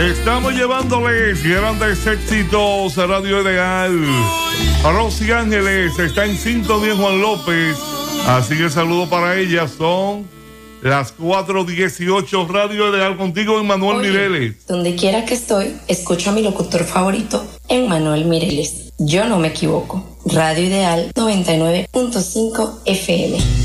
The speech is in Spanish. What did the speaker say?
Estamos llevándoles grandes éxitos a Radio Ideal. Rosy Ángeles está en sintonía, Juan López. Así que saludo para ella. Son las 4:18. Radio Ideal contigo, Emmanuel Mireles. Donde quiera que estoy, escucho a mi locutor favorito, Emmanuel Mireles. Yo no me equivoco. Radio Ideal 99.5 FM.